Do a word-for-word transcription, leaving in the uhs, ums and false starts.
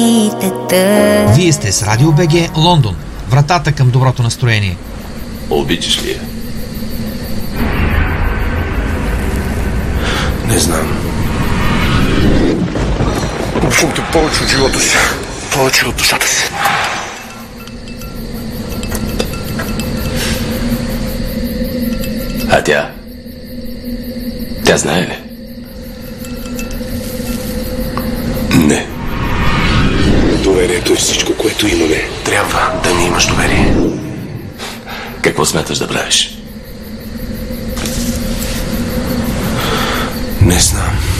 Вие сте с Радио БГ Лондон. Вратата към доброто настроение. Обичаш ли я? Не знам. Обичам те повече от живота си. Повече от душата си. А тя? Тя знае ли? Не. Доверието е всичко, което имаме. Трябва да ни имаш доверие. Какво смяташ да правиш? Не знам.